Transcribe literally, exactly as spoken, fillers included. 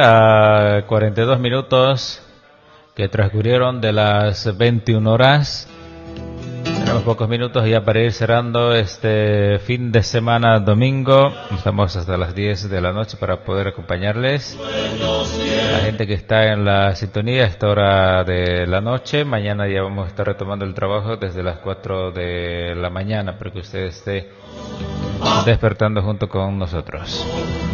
A cuarenta y dos minutos que transcurrieron de las veintiuna horas. Tenemos pocos minutos ya para ir cerrando este fin de semana domingo. Estamos hasta las diez de la noche para poder acompañarles. La gente que está en la sintonía a esta hora de la noche. Mañana ya vamos a estar retomando el trabajo desde las cuatro de la mañana para que usted esté despertando junto con nosotros.